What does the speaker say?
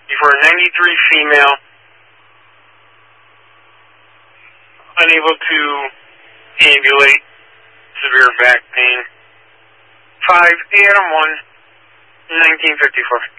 For a 93 female, unable to ambulate, severe back pain. 5 Adam 1, 1954.